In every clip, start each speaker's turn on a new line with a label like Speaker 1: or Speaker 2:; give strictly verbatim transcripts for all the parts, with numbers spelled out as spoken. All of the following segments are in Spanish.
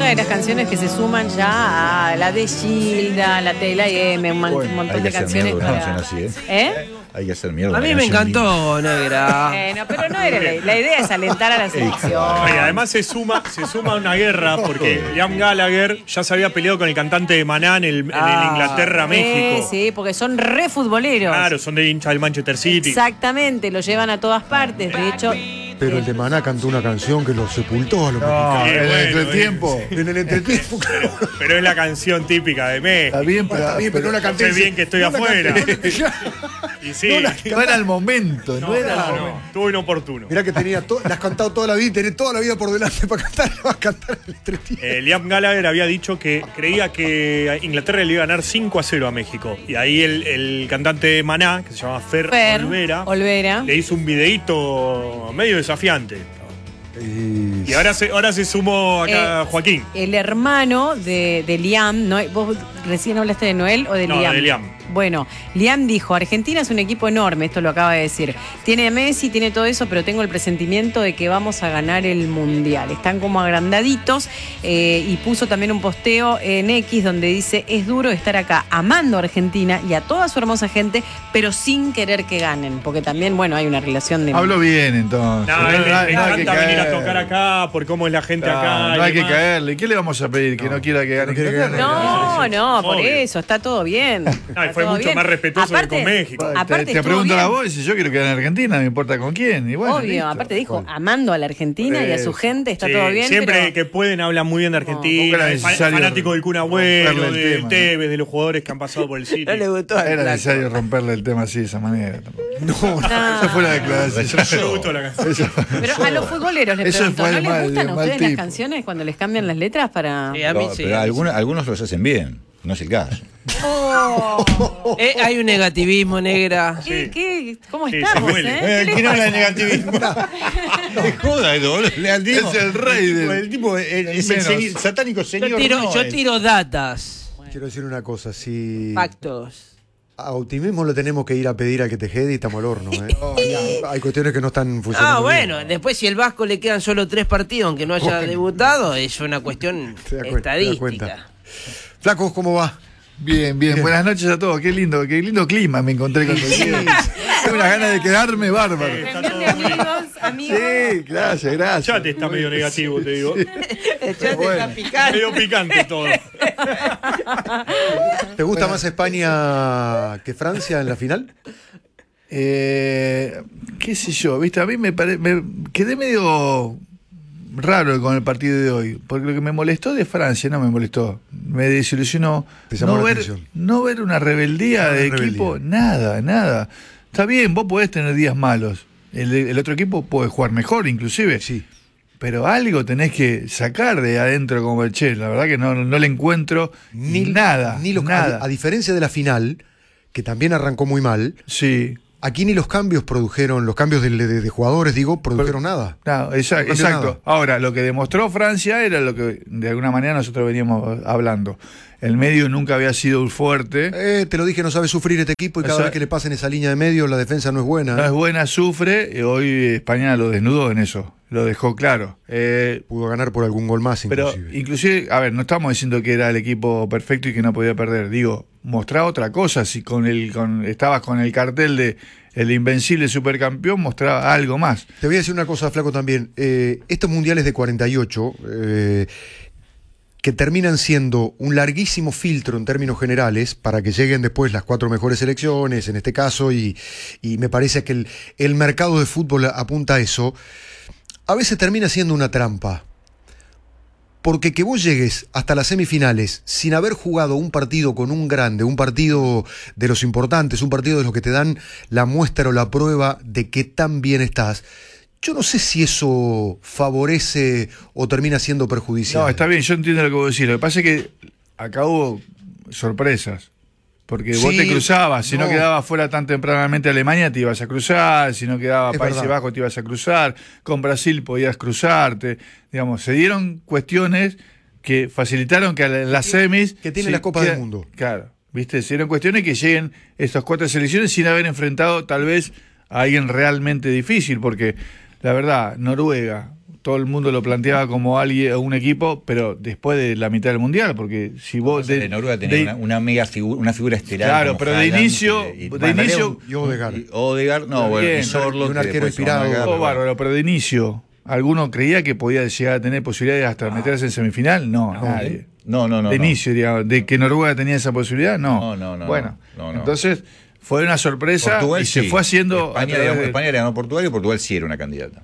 Speaker 1: de las canciones que se suman ya a la de Gilda, la T L M, un,
Speaker 2: Bueno,
Speaker 1: un montón
Speaker 2: hay que
Speaker 1: de
Speaker 2: hacer
Speaker 1: canciones.
Speaker 2: mierda una
Speaker 1: Para...
Speaker 2: canción así, ¿eh?
Speaker 1: ¿Eh?
Speaker 2: Hay que hacer mierda.
Speaker 3: A mí me encantó, negra.
Speaker 1: Bueno, pero no era la, la idea es alentar a la selección.
Speaker 4: Y además se suma, se suma a una guerra porque Liam Gallagher ya se había peleado con el cantante de Maná en el, en el
Speaker 3: Ah,
Speaker 4: Inglaterra-México.
Speaker 1: Sí, sí, porque son re futboleros.
Speaker 4: Claro, son de hincha del Manchester City.
Speaker 1: Exactamente, lo llevan a todas partes. De hecho,
Speaker 5: Pero el de Maná cantó una canción que los sepultó a los
Speaker 2: No,
Speaker 5: mexicanos.
Speaker 4: Sí,
Speaker 2: en el
Speaker 4: bueno,
Speaker 2: entretiempo.
Speaker 5: En el entretiempo, claro.
Speaker 4: Pero es la canción típica de México.
Speaker 2: Está bien, pero,
Speaker 5: Está bien, pero no la canté.
Speaker 4: Sé bien que estoy
Speaker 5: No la
Speaker 4: afuera.
Speaker 5: canté.
Speaker 4: Y sí,
Speaker 5: No la-
Speaker 2: no era el momento, no,
Speaker 4: no,
Speaker 2: era el
Speaker 4: no,
Speaker 2: momento.
Speaker 4: no, estuvo inoportuno.
Speaker 5: Mirá que tenía to- la has cantado toda la vida y tenés toda la vida por delante para cantar. Vas a cantar en el entretiempo.
Speaker 4: Eh, Liam Gallagher había dicho que creía que Inglaterra le iba a ganar cinco a cero a México. Y ahí el, el cantante de Maná, que se llama Fer,
Speaker 1: Fer
Speaker 4: Olvera,
Speaker 1: Olvera.
Speaker 4: le hizo un videíto medio desafiante.
Speaker 5: Y-
Speaker 4: Y ahora se, ahora se sumó acá
Speaker 1: Eh,
Speaker 4: Joaquín.
Speaker 1: El hermano de, de Liam, ¿no? ¿Vos recién hablaste de Noel o de
Speaker 4: No,
Speaker 1: Liam?
Speaker 4: de Liam.
Speaker 1: Bueno, Liam dijo, Argentina es un equipo enorme, esto lo acaba de decir. Tiene a Messi, tiene todo eso, pero tengo el presentimiento de que vamos a ganar el Mundial. Están como agrandaditos eh, y puso también un posteo en X donde dice, es duro estar acá amando a Argentina y a toda su hermosa gente, pero sin querer que ganen, porque también, bueno, hay una relación de...
Speaker 2: Hablo bien, entonces.
Speaker 4: No, él le- le
Speaker 2: hay que
Speaker 4: encanta venir a
Speaker 2: caer.
Speaker 4: tocar acá por cómo es la gente
Speaker 2: No,
Speaker 4: acá.
Speaker 2: no
Speaker 4: y
Speaker 2: hay que
Speaker 4: demás.
Speaker 2: caerle. ¿Qué le vamos a pedir? Que no quiera que gane.
Speaker 5: quiere que gane.
Speaker 1: No, no, por
Speaker 4: Obvio.
Speaker 1: eso, está todo bien.
Speaker 4: No, y
Speaker 1: Está
Speaker 4: fue
Speaker 1: todo
Speaker 4: mucho
Speaker 1: bien.
Speaker 4: más respetuoso
Speaker 1: Aparte-
Speaker 4: que con México.
Speaker 2: Te-
Speaker 1: Aparte
Speaker 2: te
Speaker 1: estuvo
Speaker 2: pregunto
Speaker 1: bien.
Speaker 2: a vos y si yo quiero quedar en Argentina, no me importa con quién. Y bueno,
Speaker 1: Obvio,
Speaker 2: listo.
Speaker 1: aparte dijo, amando a la Argentina y a su
Speaker 2: Eso.
Speaker 1: gente, está
Speaker 4: Sí,
Speaker 1: todo bien.
Speaker 4: siempre
Speaker 1: pero-
Speaker 4: que pueden hablan muy bien de Argentina,
Speaker 2: No, era
Speaker 4: de fa-
Speaker 2: necesario
Speaker 4: fanático del Kun Agüero,
Speaker 2: romperle el
Speaker 4: de
Speaker 2: tema,
Speaker 4: Tevez, de los jugadores que han pasado por el City.
Speaker 3: No le gustó al
Speaker 2: Era
Speaker 3: flaco.
Speaker 2: necesario romperle el tema así de esa manera.
Speaker 5: No,
Speaker 1: No.
Speaker 2: Esa fue la declaración.
Speaker 4: No me gustó la canción.
Speaker 2: Eso-
Speaker 1: Pero a los futboleros les
Speaker 2: Eso
Speaker 1: pregunto,
Speaker 2: fue
Speaker 1: ¿no
Speaker 2: de
Speaker 1: les
Speaker 2: mal-
Speaker 1: gustan
Speaker 2: de
Speaker 1: a
Speaker 2: mal
Speaker 1: ustedes las
Speaker 2: tipo.
Speaker 1: canciones cuando les cambian las letras para...?
Speaker 3: Sí, a mí
Speaker 2: No,
Speaker 3: sí.
Speaker 2: pero
Speaker 3: a mí
Speaker 2: algunos, algunos los hacen bien, no es el caso.
Speaker 1: Oh,
Speaker 3: sí. Eh, hay un negativismo, negra.
Speaker 1: ¿qué,
Speaker 4: Sí.
Speaker 1: qué, ¿Cómo
Speaker 4: Sí,
Speaker 1: estamos,
Speaker 4: se huele.
Speaker 1: eh? ¿Qué les
Speaker 2: ¿Quién habla de
Speaker 1: pasa?
Speaker 2: negativismo? No joda, eso, boludo. Negativismo.
Speaker 5: Es el rey del-
Speaker 2: El tipo es, es el
Speaker 5: Menos.
Speaker 2: señor- satánico señor.
Speaker 3: Yo tiro,
Speaker 2: no
Speaker 3: yo
Speaker 2: es.
Speaker 3: tiro datas,
Speaker 5: quiero decir una cosa. Si
Speaker 3: factos.
Speaker 5: a optimismo lo tenemos que ir a pedir al que te jede y estamos al horno. ¿eh? Hay cuestiones que no están funcionando.
Speaker 3: Ah, bueno,
Speaker 5: bien.
Speaker 3: después si el Vasco le quedan solo tres partidos, aunque no haya debutado, es una cuestión
Speaker 5: Te das cuenta, te das cuenta.
Speaker 3: estadística.
Speaker 5: Flacos, ¿cómo va?
Speaker 2: Bien, bien. Buenas noches a todos. Qué lindo, qué lindo clima me encontré con ustedes. Tengo unas ganas de quedarme bárbaro.
Speaker 4: Está
Speaker 1: Reunión
Speaker 4: todo
Speaker 1: de
Speaker 4: muy-
Speaker 1: amigos, amigos.
Speaker 2: Sí, gracias, gracias.
Speaker 4: Ya te está medio negativo, te digo.
Speaker 3: El chat
Speaker 2: Bueno.
Speaker 3: está picante.
Speaker 4: Medio picante todo.
Speaker 5: ¿Te gusta más España que Francia en la final?
Speaker 2: Eh, qué sé yo, viste, a mí me, pare- me quedé medio raro con el partido de hoy, porque lo que me molestó de Francia no me molestó, me desilusionó
Speaker 5: Te llamó
Speaker 2: no
Speaker 5: la
Speaker 2: ver,
Speaker 5: atención.
Speaker 2: no ver una rebeldía
Speaker 5: Una
Speaker 2: de
Speaker 5: rebeldía.
Speaker 2: equipo, nada, nada. Está bien, vos podés tener días malos, el, el otro equipo puede jugar mejor inclusive,
Speaker 5: Sí.
Speaker 2: pero algo tenés que sacar de adentro como el Che, la verdad que no, no le encuentro ni nada,
Speaker 5: Ni los,
Speaker 2: nada.
Speaker 5: A, a diferencia de la final, que también arrancó muy mal,
Speaker 2: Sí.
Speaker 5: aquí ni los cambios produjeron, los cambios de, de- de jugadores, digo, produjeron nada.
Speaker 2: No, exacto,
Speaker 5: No cambió
Speaker 2: exacto.
Speaker 5: nada.
Speaker 2: Ahora, lo que demostró Francia era lo que de alguna manera nosotros veníamos hablando. El medio nunca había sido un fuerte.
Speaker 5: Eh, te lo dije, no sabe sufrir este equipo y cada
Speaker 2: Esa-
Speaker 5: vez que le pasen esa línea de medio, la defensa no es buena.
Speaker 2: No
Speaker 5: ¿eh?
Speaker 2: es buena, sufre. Y hoy España lo desnudó en eso. Lo dejó claro. Eh,
Speaker 5: Pudo ganar por algún gol más,
Speaker 2: pero
Speaker 5: inclusive.
Speaker 2: inclusive, a ver, no estamos diciendo que era el equipo perfecto y que no podía perder. Digo, mostraba otra cosa. Si con el, con, estabas con el cartel de el invencible supercampeón, mostraba algo más.
Speaker 5: Te voy a decir una cosa, Flaco, también. Eh, estos mundiales de cuarenta y ocho, eh, que terminan siendo un larguísimo filtro en términos generales para que lleguen después las cuatro mejores selecciones, en este caso, y, y me parece que el, el mercado de fútbol apunta a eso, a veces termina siendo una trampa. Porque que vos llegues hasta las semifinales sin haber jugado un partido con un grande, un partido de los importantes, un partido de los que te dan la muestra o la prueba de que tan bien estás, yo no sé si eso favorece o termina siendo perjudicial.
Speaker 2: No, está bien, yo entiendo lo que vos decís. Lo que pasa es que acá hubo sorpresas. Porque vos
Speaker 5: Sí,
Speaker 2: te cruzabas, si no,
Speaker 5: no.
Speaker 2: quedabas fuera tan tempranamente Alemania, te ibas a cruzar, si no quedaba
Speaker 5: Es
Speaker 2: Países
Speaker 5: verdad.
Speaker 2: Bajos, te ibas a cruzar, con Brasil podías cruzarte. Digamos, se dieron cuestiones que facilitaron que a la- las semis.
Speaker 5: que tiene
Speaker 2: sí,
Speaker 5: la Copa del
Speaker 2: queda-
Speaker 5: Mundo.
Speaker 2: Claro, ¿viste? Se dieron cuestiones que lleguen estas cuatro selecciones sin haber enfrentado tal vez a alguien realmente difícil, porque la verdad, Noruega, todo el mundo lo planteaba como alguien, un equipo, pero después de la mitad del mundial, porque si vos
Speaker 6: de,
Speaker 2: de,
Speaker 6: Noruega tenía
Speaker 2: de,
Speaker 6: una, una mega figura, una figura estelar.
Speaker 2: Claro,
Speaker 6: como
Speaker 2: pero de
Speaker 6: Haaland,
Speaker 2: inicio,
Speaker 6: y, y,
Speaker 2: de
Speaker 6: bueno,
Speaker 2: inicio,
Speaker 5: Y Odegaard.
Speaker 6: y Odegaard, no, bueno,
Speaker 2: Bien,
Speaker 6: y Sorloth,
Speaker 5: y un
Speaker 6: que
Speaker 5: arquero
Speaker 6: después
Speaker 5: inspirado.
Speaker 6: son acá,
Speaker 2: todo
Speaker 6: pero-
Speaker 2: bárbaro, pero de inicio, ¿alguno creía que podía llegar a tener posibilidades hasta meterse en semifinal? No, nadie.
Speaker 6: No, no, no.
Speaker 2: de
Speaker 6: no.
Speaker 2: inicio, digamos, de que Noruega tenía esa posibilidad, no.
Speaker 6: No, no, no,
Speaker 2: Bueno,
Speaker 6: no, no.
Speaker 2: entonces fue una sorpresa
Speaker 6: Portugal
Speaker 2: y se
Speaker 6: sí.
Speaker 2: fue haciendo. a
Speaker 6: España,
Speaker 2: través
Speaker 6: digamos,
Speaker 2: de-
Speaker 6: España le ganó a Portugal y Portugal sí era una candidata.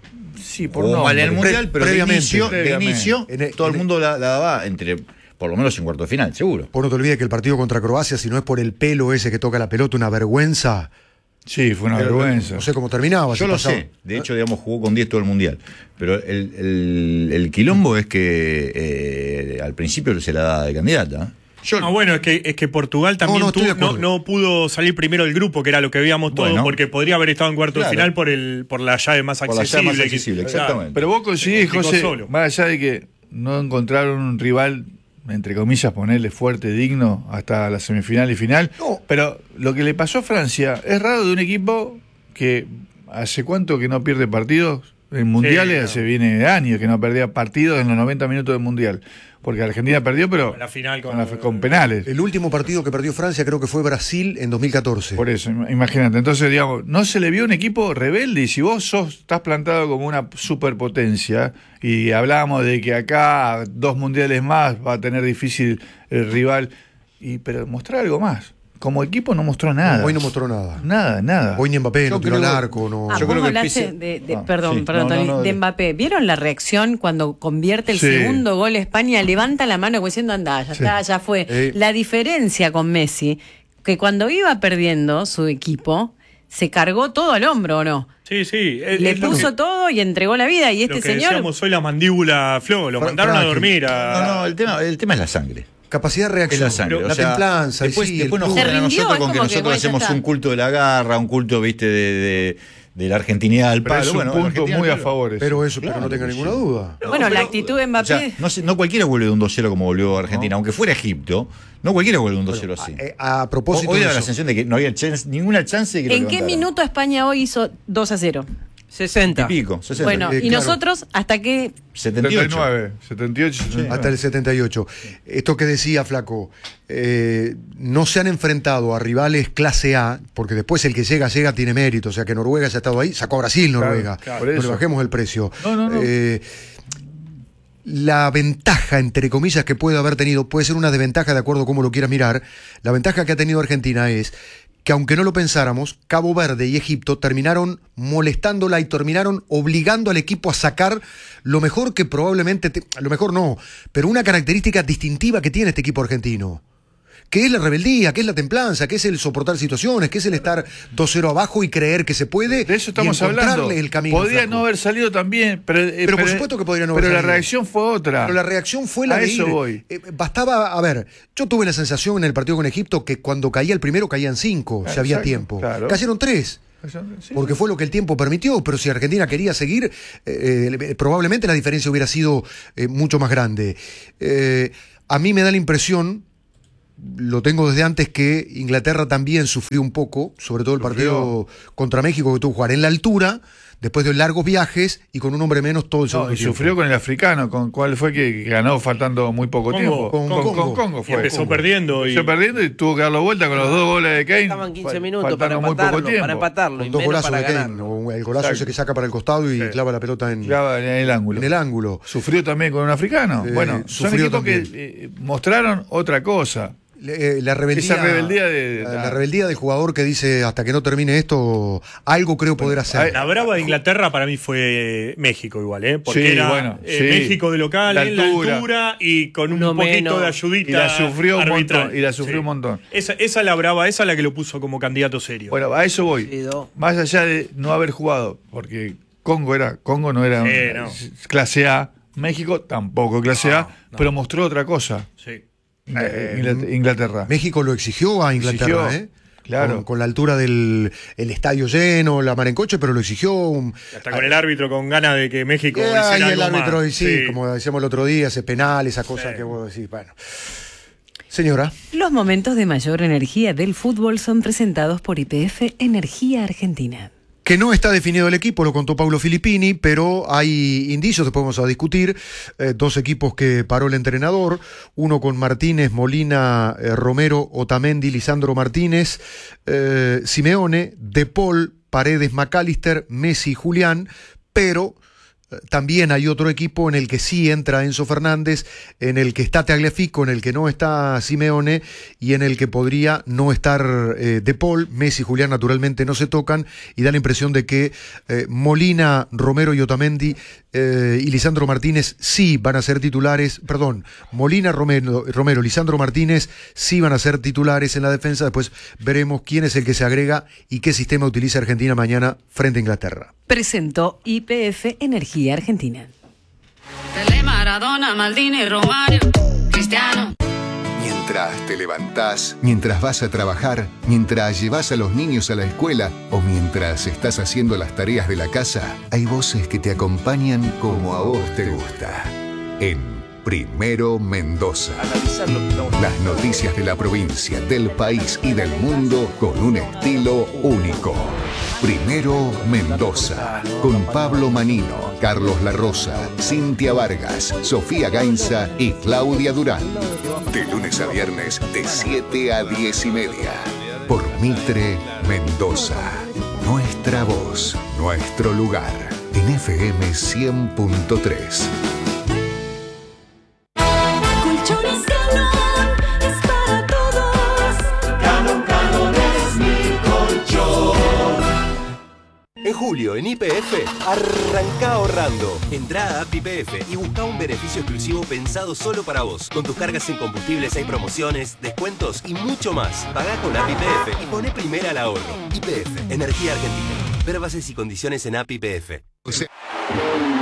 Speaker 2: Sí, por
Speaker 6: Jugó mal en el
Speaker 2: nombre.
Speaker 6: mundial, pero de
Speaker 5: previamente.
Speaker 6: inicio, de
Speaker 2: Previamente.
Speaker 6: inicio
Speaker 5: En el-
Speaker 6: todo el
Speaker 5: en el-
Speaker 6: mundo la, la daba entre, por lo menos en cuarto de final, seguro.
Speaker 5: Vos no te olvides que el partido contra Croacia, si no es por el pelo ese que toca la pelota, una vergüenza.
Speaker 2: Sí, fue una
Speaker 5: Pero,
Speaker 2: vergüenza.
Speaker 5: No sé cómo terminaba.
Speaker 6: Yo
Speaker 5: si
Speaker 6: lo
Speaker 5: pasaba.
Speaker 6: sé. De hecho, digamos, jugó con diez todo el mundial. Pero el, el, el quilombo es que eh, al principio se la daba de candidata.
Speaker 4: Yo, no, bueno, es que, es que Portugal también
Speaker 5: No, no, estoy
Speaker 4: tuvo-
Speaker 5: de
Speaker 4: no,
Speaker 5: acuerdo.
Speaker 4: no pudo salir primero del grupo, que era lo que veíamos todos,
Speaker 6: Bueno.
Speaker 4: porque podría haber estado en cuarto
Speaker 6: Claro.
Speaker 4: de final por el por la llave más
Speaker 6: Por la llave
Speaker 4: accesible.
Speaker 6: más
Speaker 4: que-
Speaker 6: accesible,
Speaker 4: Claro.
Speaker 6: exactamente.
Speaker 2: Pero vos coincidís,
Speaker 4: Se complicó
Speaker 2: José,
Speaker 4: solo.
Speaker 2: más allá de que no encontraron un rival, entre comillas, ponerle fuerte, digno, hasta la semifinal y final.
Speaker 5: No.
Speaker 2: Pero lo que le pasó a Francia es raro de un equipo que hace cuánto que no pierde partidos en mundiales,
Speaker 4: no.
Speaker 2: hace viene años que no perdía partidos en los noventa minutos del mundial. Porque Argentina perdió, pero
Speaker 4: La final con-
Speaker 2: con, la- con penales.
Speaker 5: El último partido que perdió Francia creo que fue Brasil en dos mil catorce.
Speaker 2: Por eso, im- imagínate. Entonces, digamos, no se le vio un equipo rebelde. Y si vos sos, estás plantado como una superpotencia, y hablábamos de que acá dos mundiales más va a tener difícil el rival, y pero mostrar algo más. Como equipo no mostró nada.
Speaker 5: Hoy no mostró nada.
Speaker 2: Nada, nada.
Speaker 5: Hoy ni Mbappé,
Speaker 6: Yo
Speaker 5: no tiró al
Speaker 6: creo-
Speaker 5: arco, no.
Speaker 1: Ah,
Speaker 6: Yo
Speaker 1: vos
Speaker 6: creo que
Speaker 1: hablaste
Speaker 6: pese-
Speaker 1: de, de-
Speaker 6: Ah,
Speaker 1: perdón,
Speaker 6: sí.
Speaker 1: perdón,
Speaker 6: No, no,
Speaker 1: Tony,
Speaker 6: no,
Speaker 1: de
Speaker 6: de-
Speaker 1: Mbappé. ¿Vieron la reacción cuando convierte el
Speaker 2: Sí.
Speaker 1: segundo gol España? Levanta la mano como diciendo, anda, ya
Speaker 2: Sí.
Speaker 1: está, ya fue.
Speaker 5: Eh.
Speaker 1: La diferencia con Messi, que cuando iba perdiendo su equipo, se cargó todo al hombro, ¿o no?
Speaker 4: Sí, sí. es-
Speaker 1: Le
Speaker 4: es lo
Speaker 1: puso
Speaker 4: que-
Speaker 1: todo y entregó la vida. Y
Speaker 4: Lo
Speaker 1: este
Speaker 4: que
Speaker 1: señor...
Speaker 4: decíamos hoy la mandíbula Flo, lo
Speaker 5: Fra-
Speaker 4: mandaron a
Speaker 5: frágil.
Speaker 4: dormir. A...
Speaker 6: No, no, el tema, el tema es la sangre.
Speaker 5: Capacidad de
Speaker 6: Es
Speaker 5: reacción.
Speaker 6: la sangre.
Speaker 5: la
Speaker 6: o sea,
Speaker 5: templanza. el
Speaker 6: Después,
Speaker 5: sí,
Speaker 6: después
Speaker 5: el
Speaker 6: nos
Speaker 5: plus.
Speaker 1: Se
Speaker 6: juzgan a
Speaker 1: rindió,
Speaker 6: nosotros
Speaker 1: es
Speaker 6: con que
Speaker 1: como que,
Speaker 6: nosotros
Speaker 1: bueno, ya
Speaker 6: hacemos
Speaker 1: está.
Speaker 6: un culto de la garra, un culto, viste, de, de, de la argentinidad al
Speaker 2: Pero
Speaker 6: palo.
Speaker 2: es un
Speaker 6: Bueno,
Speaker 2: punto
Speaker 6: Argentina
Speaker 2: muy
Speaker 6: al
Speaker 2: a
Speaker 6: palo.
Speaker 2: favor. eso.
Speaker 5: Pero eso,
Speaker 6: Claro
Speaker 5: pero no tenga
Speaker 6: que
Speaker 5: ninguna
Speaker 6: sí.
Speaker 5: duda.
Speaker 1: Bueno, la
Speaker 4: pero-
Speaker 1: actitud de
Speaker 6: O
Speaker 1: Mbappé...
Speaker 6: sea, no, sé, no cualquiera vuelve de un dos cero como volvió a Argentina. Aunque fuera Egipto, no cualquiera vuelve de un dos cero así.
Speaker 5: Eh, A propósito
Speaker 6: Hoy
Speaker 5: de
Speaker 6: daba la
Speaker 5: eso,
Speaker 6: sensación de que no había chance- ninguna chance de que lo
Speaker 1: ¿En qué
Speaker 6: levantaran.
Speaker 1: minuto España hoy hizo dos a cero?
Speaker 3: sesenta.
Speaker 6: Y pico, sesenta.
Speaker 1: Bueno,
Speaker 5: eh,
Speaker 1: y
Speaker 5: claro.
Speaker 1: nosotros, ¿hasta qué?
Speaker 6: setenta y ocho.
Speaker 2: setenta y nueve, setenta y ocho, setenta y nueve.
Speaker 5: hasta el setenta y ocho. Esto que decía Flaco, eh, no se han enfrentado a rivales clase A, porque después el que llega, llega, tiene mérito. O sea que Noruega ya ha estado ahí, sacó a Brasil Noruega.
Speaker 2: claro,
Speaker 5: no
Speaker 2: por
Speaker 5: le
Speaker 2: eso.
Speaker 5: bajemos el precio.
Speaker 2: No, no, no.
Speaker 5: Eh, la ventaja, entre comillas, que puede haber tenido, puede ser una desventaja de acuerdo a cómo lo quieras mirar. La ventaja que ha tenido Argentina es que, aunque no lo pensáramos, Cabo Verde y Egipto terminaron molestándola y terminaron obligando al equipo a sacar lo mejor que probablemente, te- lo mejor no, pero una característica distintiva que tiene este equipo argentino. Que es la rebeldía, que es la templanza, que es el soportar situaciones, que es el estar dos cero abajo y creer que se puede.
Speaker 2: De eso estamos
Speaker 5: y encontrarle
Speaker 2: hablando.
Speaker 5: el camino.
Speaker 2: Podría
Speaker 5: Flaco.
Speaker 2: no haber salido también, pero, eh,
Speaker 5: Pero por supuesto que podría no haber
Speaker 2: Pero la
Speaker 5: salido.
Speaker 2: reacción fue otra.
Speaker 5: Pero la reacción fue la
Speaker 2: A
Speaker 5: de
Speaker 2: eso
Speaker 5: ir.
Speaker 2: voy.
Speaker 5: Eh, bastaba, a ver, yo tuve la sensación en el partido con Egipto que cuando caía el primero caían cinco, si había
Speaker 2: Exacto,
Speaker 5: tiempo.
Speaker 2: claro.
Speaker 5: Cayeron tres.
Speaker 2: Sí.
Speaker 5: Porque fue lo que el tiempo permitió, pero si Argentina quería seguir, eh, eh, probablemente la diferencia hubiera sido eh, mucho más grande. Eh, a mí me da la impresión, lo tengo desde antes, que Inglaterra también sufrió un poco, sobre todo el partido contra México, que tuvo que jugar en la altura, después de largos viajes y con un hombre menos todo el
Speaker 2: No,
Speaker 5: segundo
Speaker 2: y
Speaker 5: tiempo.
Speaker 2: sufrió con el africano, con cuál fue que ganó faltando muy poco
Speaker 4: Congo,
Speaker 2: tiempo.
Speaker 5: con
Speaker 2: con,
Speaker 5: Congo.
Speaker 2: con Congo
Speaker 4: Y
Speaker 2: fue.
Speaker 4: empezó
Speaker 2: Congo.
Speaker 4: perdiendo y-
Speaker 2: Empezó perdiendo y tuvo que darlo vuelta con los dos goles de Kane.
Speaker 3: Estaban quince
Speaker 2: fal-
Speaker 3: minutos para
Speaker 2: faltando muy poco
Speaker 3: empatarlo,
Speaker 2: tiempo.
Speaker 3: para empatarlo y
Speaker 5: Con dos
Speaker 3: menos
Speaker 5: golazos
Speaker 3: para
Speaker 5: de Kane,
Speaker 3: ganarlo.
Speaker 5: o el golazo
Speaker 2: Exacto.
Speaker 5: ese que saca para el costado y
Speaker 2: Sí.
Speaker 5: clava la pelota en,
Speaker 2: Clava en el ángulo.
Speaker 5: en el ángulo.
Speaker 2: Sufrió también con un africano.
Speaker 5: Eh,
Speaker 2: bueno, son
Speaker 5: sufrió
Speaker 2: equipos
Speaker 5: también.
Speaker 2: que eh, mostraron otra cosa.
Speaker 5: Eh, la rebeldía,
Speaker 2: Esa rebeldía de-
Speaker 5: la,
Speaker 2: de-
Speaker 5: la rebeldía del jugador que dice hasta que no termine esto, algo creo poder hacer.
Speaker 4: La brava de Inglaterra para mí fue eh, México igual, ¿eh? Porque
Speaker 2: Sí,
Speaker 4: era
Speaker 2: bueno,
Speaker 4: eh,
Speaker 2: sí.
Speaker 4: México de local,
Speaker 2: La
Speaker 4: en la
Speaker 2: altura.
Speaker 4: altura y con un
Speaker 3: Uno
Speaker 4: poquito
Speaker 3: menos.
Speaker 4: de ayudita.
Speaker 2: Y la sufrió un
Speaker 4: arbitral.
Speaker 2: montón, y la sufrió un montón.
Speaker 4: Esa, esa es la brava, esa es la que lo puso como candidato serio.
Speaker 2: Bueno, a eso voy.
Speaker 3: Sí, do.
Speaker 2: Más allá de no haber jugado, porque Congo era, Congo no era
Speaker 4: Sí,
Speaker 2: un-
Speaker 4: no.
Speaker 2: clase A, México tampoco clase A,
Speaker 4: no.
Speaker 2: pero mostró otra cosa.
Speaker 4: sí.
Speaker 2: Eh, Inglaterra. Inglaterra.
Speaker 5: México lo exigió a Inglaterra,
Speaker 2: Exigió,
Speaker 5: ¿eh?
Speaker 2: claro.
Speaker 5: Con, con la altura del el estadio lleno, la mar en coche, pero lo exigió. Un,
Speaker 4: Hasta con el árbitro con ganas de que México
Speaker 5: Eh,
Speaker 4: hiciera
Speaker 5: y el
Speaker 4: algo
Speaker 5: árbitro,
Speaker 4: más.
Speaker 5: y sí, como decíamos el otro día, ese penal, esa cosa
Speaker 4: Sí.
Speaker 5: que vos decís. Bueno. Señora.
Speaker 1: Los momentos de mayor energía del fútbol son presentados por Y P F Energía Argentina.
Speaker 5: que no está definido el equipo, lo contó Paulo Filippini, pero hay indicios, después vamos a discutir, eh, dos equipos que paró el entrenador, uno con Martínez, Molina, eh, Romero, Otamendi, Lisandro Martínez, eh, Simeone, De Paul, Paredes, McAllister, Messi, Julián, pero también hay otro equipo en el que sí entra Enzo Fernández, en el que está Tagliafico, en el que no está Simeone y en el que podría no estar eh, De Paul. Messi y Julián naturalmente no se tocan y da la impresión de que eh, Molina, Romero y Otamendi eh, y Lisandro Martínez sí van a ser titulares, perdón, Molina, Romero, Romero, Lisandro Martínez sí van a ser titulares en la defensa. Después veremos quién es el que se agrega y qué sistema utiliza Argentina mañana frente a Inglaterra.
Speaker 1: Presentó Y P F Energía Argentina.
Speaker 7: Pelé, Maradona, Maldini, Romario, Cristiano.
Speaker 8: Mientras te levantás, mientras vas a trabajar, mientras llevas a los niños a la escuela o mientras estás haciendo las tareas de la casa, hay voces que te acompañan como a vos te gusta. En Primero Mendoza. Las noticias de la provincia, del país y del mundo con un estilo único. Primero Mendoza, con Pablo Manino, Carlos La Rosa, Cintia Vargas, Sofía Gainza y Claudia Durán. De lunes a viernes, de siete a diez y media. Por Mitre Mendoza. Nuestra voz, nuestro lugar. En F M cien punto tres.
Speaker 9: Colchones Calón es para todos. Calón, Calón es mi colchón.
Speaker 10: En julio, en Y P F, arranca ahorrando. Entrá a App Y P F y busca un beneficio exclusivo pensado solo para vos. Con tus cargas en combustibles hay promociones, descuentos y mucho más. Pagá con App Y P F y poné primera al ahorro. Y P F, Energía Argentina. Ver bases y condiciones en App Y P F.